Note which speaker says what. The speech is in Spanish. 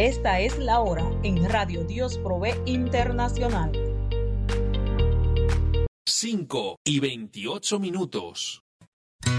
Speaker 1: Esta es la hora en Radio Dios Provee Internacional.
Speaker 2: 5:28.